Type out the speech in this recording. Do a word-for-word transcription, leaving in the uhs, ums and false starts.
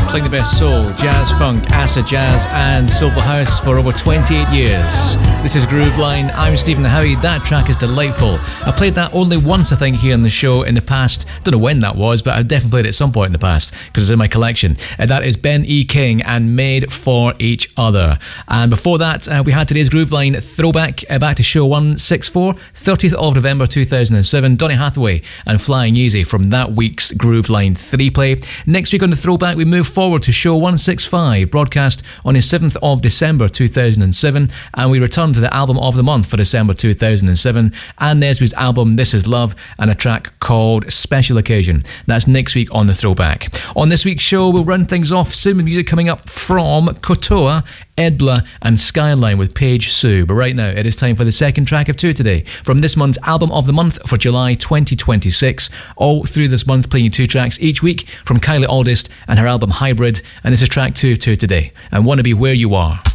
playing the best soul, jazz, funk, acid jazz and soulful house for over twenty-eight years. This is Grooveline. I'm Stephen Howie. That track is delightful. I played that only once, I think, here on the show in the past. Don't know when that was, but I've definitely played it at some point in the past because it's in my collection. And that is Ben E. King and Made for Each Other. And before that, uh, we had today's Grooveline throwback uh, back to show one sixty-four, thirtieth of November two thousand seven. Donny Hathaway and Flying Easy from that week's Grooveline three play. Next week on the throwback, we move forward to show one sixty-five, broadcast on the seventh of December two thousand seven, and we return to the album of the month for December two thousand seven, Anne Nesby's album This Is Love, and a track called Special Occasion. That's next week on the throwback. On this week's show, we'll run things off soon with music coming up from Kotoa, Edbla and Skyline with Paige Sue. But right now, it is time for the second track of two today from this month's album of the month for July twenty twenty-six. All through this month, playing you two tracks each week from Kylie Aldist and her album Hybrid. And this is track two, two today. And Wanna Be Where You Are.